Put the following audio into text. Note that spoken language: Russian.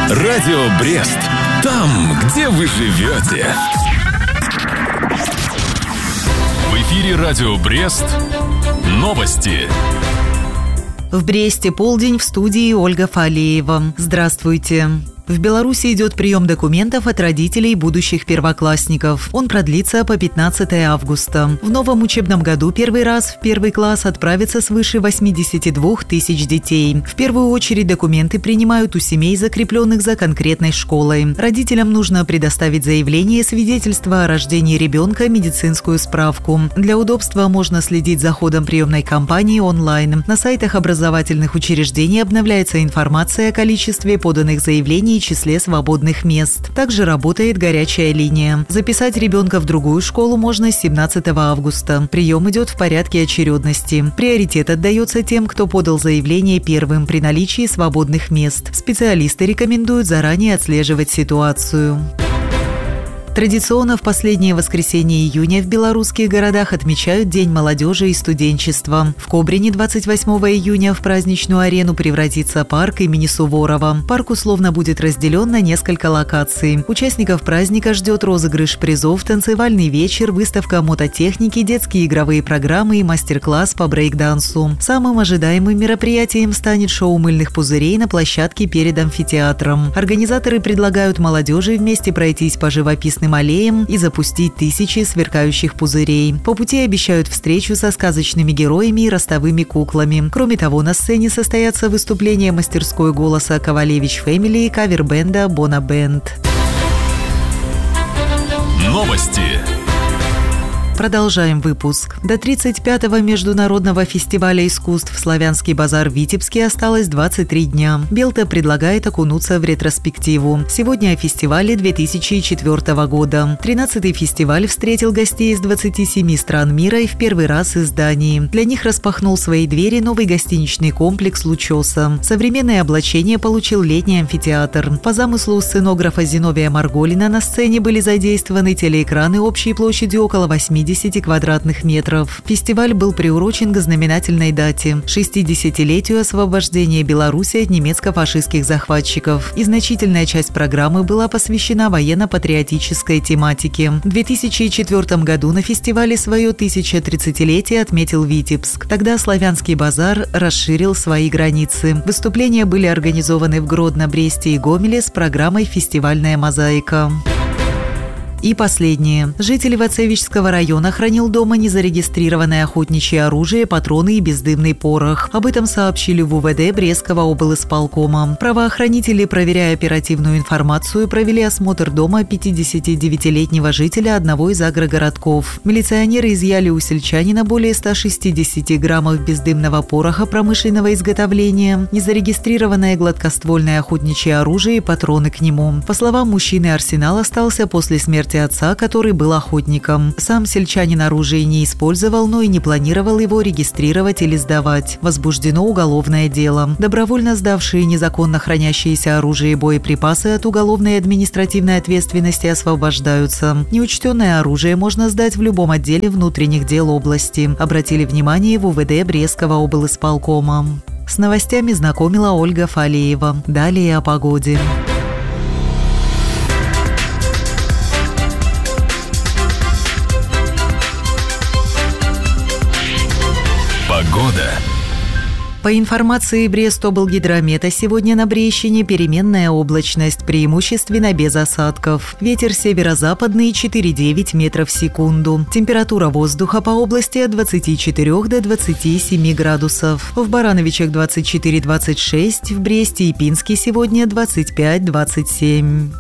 Радио Брест. Там, где вы живете. В эфире Радио Брест. Новости. В Бресте полдень, в студии Ольга Фалеева. Здравствуйте. В Беларуси идет прием документов от родителей будущих первоклассников. Он продлится по 15 августа. В новом учебном году первый раз в первый класс отправится свыше 82 тысяч детей. В первую очередь документы принимают у семей, закрепленных за конкретной школой. Родителям нужно предоставить заявление, свидетельство о рождении ребенка, медицинскую справку. Для удобства можно следить за ходом приемной кампании онлайн. На сайтах образовательных учреждений обновляется информация о количестве поданных заявлений и числе свободных мест. Также работает горячая линия. Записать ребенка в другую школу можно с 17 августа. Прием идет в порядке очередности. Приоритет отдается тем, кто подал заявление первым при наличии свободных мест. Специалисты рекомендуют заранее отслеживать ситуацию. Традиционно в последнее воскресенье июня в белорусских городах отмечают День молодежи и студенчества. В Кобрине 28 июня в праздничную арену превратится парк имени Суворова. Парк условно будет разделен на несколько локаций. Участников праздника ждет розыгрыш призов, танцевальный вечер, выставка мототехники, детские игровые программы и мастер-класс по брейк-дансу. Самым ожидаемым мероприятием станет шоу мыльных пузырей на площадке перед амфитеатром. Организаторы предлагают молодежи вместе пройтись по живописным аллеям и запустить тысячи сверкающих пузырей. По пути обещают встречу со сказочными героями и ростовыми куклами. Кроме того, на сцене состоятся выступления мастерской голоса «Ковалевич Фэмили» и кавер-бенда «Бона Бенд». Новости. Продолжаем выпуск. До 35-го международного фестиваля искусств «Славянский базар» в Витебске осталось 23 дня. Белта предлагает окунуться в ретроспективу. Сегодня о фестивале 2004 года. 13-й фестиваль встретил гостей из 27 стран мира и в первый раз из Дании. Для них распахнул свои двери новый гостиничный комплекс «Лучоса». Современное облачение получил летний амфитеатр. По замыслу сценографа Зиновия Марголина на сцене были задействованы телеэкраны общей площадью около 80 квадратных метров. Фестиваль был приурочен к знаменательной дате – 60-летию освобождения Беларуси от немецко-фашистских захватчиков. И значительная часть программы была посвящена военно-патриотической тематике. В 2004 году на фестивале свое 1030-летие отметил Витебск. Тогда Славянский базар расширил свои границы. Выступления были организованы в Гродно, Бресте и Гомеле с программой «Фестивальная мозаика». И последнее. Житель Вацевичского района хранил дома незарегистрированное охотничье оружие, патроны и бездымный порох. Об этом сообщили в УВД Брестского облисполкома. Правоохранители, проверяя оперативную информацию, провели осмотр дома 59-летнего жителя одного из агрогородков. Милиционеры изъяли у сельчанина более 160 граммов бездымного пороха промышленного изготовления, незарегистрированное гладкоствольное охотничье оружие и патроны к нему. По словам мужчины, арсенал остался после смерти отца, который был охотником. Сам сельчанин оружие не использовал, но и не планировал его регистрировать или сдавать. Возбуждено уголовное дело. Добровольно сдавшие незаконно хранящиеся оружие и боеприпасы от уголовной и административной ответственности освобождаются. Неучтенное оружие можно сдать в любом отделе внутренних дел области. Обратили внимание в УВД Брестского облисполкома. С новостями знакомила Ольга Фалеева. Далее о погоде. Погода. По информации Брестоблгидромета, сегодня на Брещине переменная облачность, преимущественно без осадков. Ветер северо-западный 4,9 метров в секунду. Температура воздуха по области от 24 до 27 градусов. В Барановичах 24-26, в Бресте и Пинске сегодня 25-27.